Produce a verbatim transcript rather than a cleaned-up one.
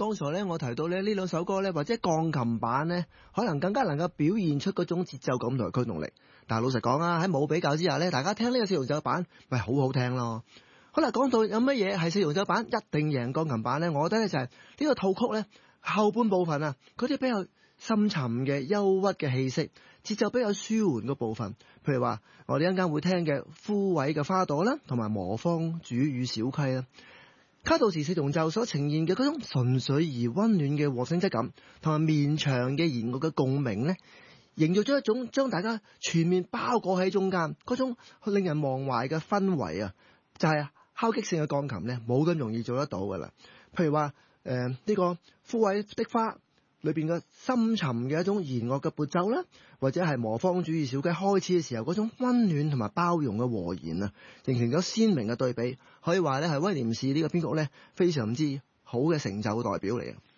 剛才咧我提到咧呢兩首歌咧，或者鋼琴版咧，可能更加能夠表現出嗰種節奏感同埋驅動力。但係老實講啊，喺冇比較之下咧，大家聽呢個四重奏版咪好好聽咯。好啦，講到有乜嘢係四重奏版一定贏鋼琴版咧？我覺得咧就係呢個套曲咧後半部分啊，嗰啲比較深沉嘅憂鬱嘅氣息，節奏比較舒緩嘅部分，譬如話我哋一陣間會聽嘅枯萎嘅花朵啦，同埋磨坊主與小溪啦。卡杜士四重奏所呈現嘅嗰種純粹而溫暖嘅和聲質感，同埋綿長嘅弦樂嘅共鳴咧，營造咗一種將大家全面包裹喺中間嗰種令人忘懷嘅氛圍啊！就係、是、敲擊性嘅鋼琴咧，冇咁容易做得到噶啦。譬如話誒呢個枯萎的花裏邊嘅深沉嘅一種弦樂嘅撥奏啦，或者係磨坊主義小雞開始嘅時候嗰種溫暖同埋包容嘅和弦啊，形成咗鮮明嘅對比，可以話咧係威廉士呢個編曲咧非常之好嘅成就代表嚟嘅。